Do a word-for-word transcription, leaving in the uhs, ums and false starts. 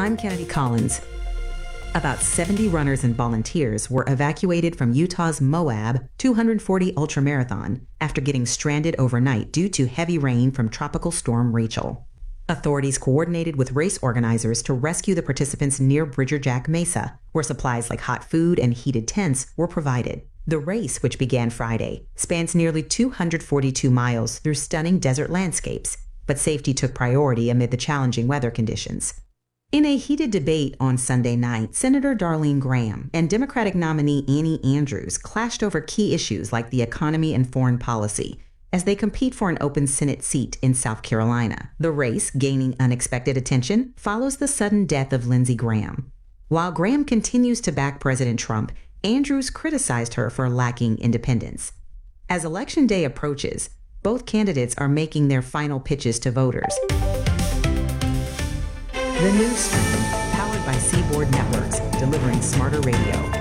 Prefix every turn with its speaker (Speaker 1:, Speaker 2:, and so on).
Speaker 1: I'm Kennedy Collins. About seventy runners and volunteers were evacuated from Utah's Moab two hundred forty ultramarathon after getting stranded overnight due to heavy rain from Tropical Storm Rachel. Authorities coordinated with race organizers to rescue the participants near Bridger Jack Mesa, where supplies like hot food and heated tents were provided. The race, which began Friday, spans nearly two hundred forty-two miles through stunning desert landscapes, but safety took priority amid the challenging weather conditions. In a heated debate on Sunday night, Senator Darlene Graham and Democratic nominee Annie Andrews clashed over key issues like the economy and foreign policy as they compete for an open Senate seat in South Carolina. The race, gaining unexpected attention, follows the sudden death of Lindsey Graham. While Graham continues to back President Trump, Andrews criticized her for lacking independence. As Election Day approaches, both candidates are making their final pitches to voters. The News Stream, powered by Seaboard Networks, delivering smarter radio.